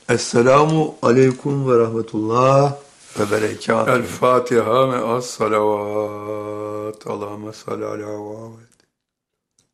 Esselamu aleyküm ve rahmetullah ve berekatuhu. El Fatiha me'as salavat. Allahümme salli ala Muhammed.